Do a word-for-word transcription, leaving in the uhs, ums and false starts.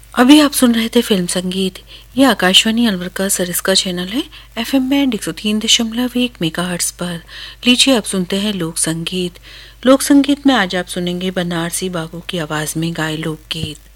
अभी आप सुन रहे थे फिल्म संगीत। ये आकाशवाणी अलवर का सरिस का चैनल है। एफएम बैंड एक सौ तीन दशमलव एक मेगाहर्ट्ज पर। लीजिए आप सुनते हैं लोक संगीत। लोक संगीत में आज आप सुनेंगे बनारसी बागों की आवाज में गाए लोकगीत।